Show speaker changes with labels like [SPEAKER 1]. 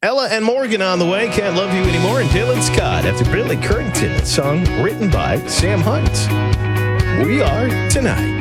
[SPEAKER 1] Ella and Morgan on the way. Can't Love You Anymore. And Dylan Scott after Billy Currington. A song written by Sam Hunt. We Are Tonight.